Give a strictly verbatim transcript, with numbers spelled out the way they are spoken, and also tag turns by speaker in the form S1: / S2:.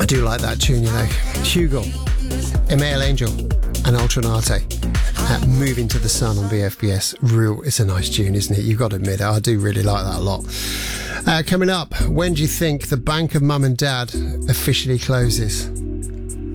S1: do like that tune, you know. Hugo, Email Angel and Ultranate at Moving to the Sun on V F B S. Real, it's a nice tune, isn't it? You've got to admit it. I do really like that a lot. Uh, coming up, when do you think the Bank of Mum and Dad officially closes?